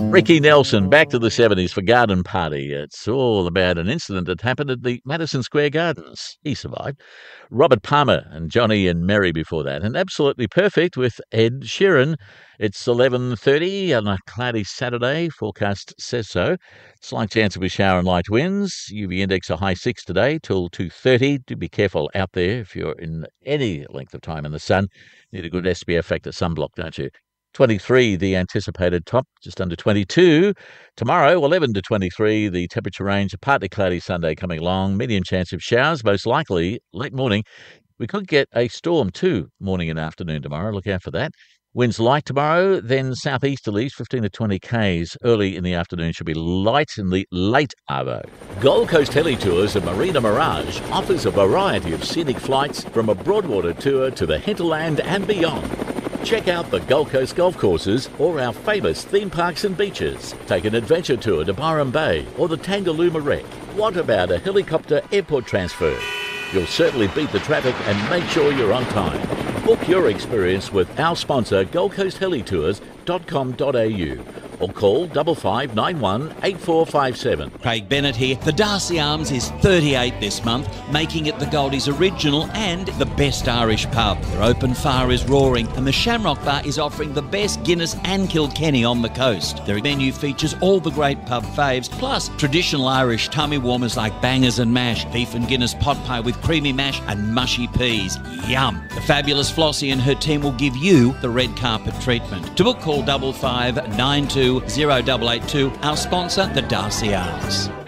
Ricky Nelson, back to the 70s for Garden Party. It's all about an incident that happened at the Madison Square Gardens. He survived. Robert Palmer and Johnny and Mary before that. And Absolutely Perfect with Ed Sheeran. It's 11:30 on a cloudy Saturday. Forecast says so. Slight chance of a shower and light winds. UV index a high 6 today till 2:30. Do be careful out there if you're in any length of time in the sun. Need a good SPF factor sunblock, don't you? 23, the anticipated top, just under 22. Tomorrow, 11 to 23, the temperature range, a partly cloudy Sunday coming along, medium chance of showers, most likely late morning. We could get a storm too, morning and afternoon tomorrow. Look out for that. Winds light tomorrow, then southeasterlies, 15 to 20 k's. Early in the afternoon should be light in the late arvo. Gold Coast Heli Tours and Marina Mirage offers a variety of scenic flights from a Broadwater tour to the hinterland and beyond. Check out the Gold Coast golf courses or our famous theme parks and beaches. Take an adventure tour to Byron Bay or the Tangalooma Wreck. What about a helicopter airport transfer? You'll certainly beat the traffic and make sure you're on time. Book your experience with our sponsor, goldcoasthelitours.com.au, or call 5591 8457. Craig Bennett here. The Darcy Arms is 38 this month, making it the Goldies original and the best Irish pub. Their open fire is roaring and the Shamrock Bar is offering the best Guinness and Kilkenny on the coast. Their menu features all the great pub faves, plus traditional Irish tummy warmers like bangers and mash, beef and Guinness pot pie with creamy mash and mushy peas. Yum! The fabulous Flossie and her team will give you the red carpet treatment. To book, call 5592 0882. Our sponsor, the Darcy Arms.